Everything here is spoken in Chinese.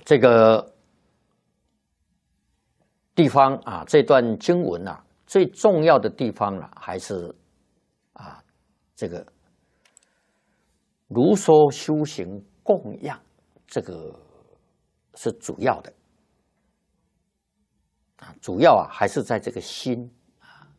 这个地方啊，这段经文啊，最重要的地方呢，还是这个如说修行供养，这个是主要的主要还是在这个心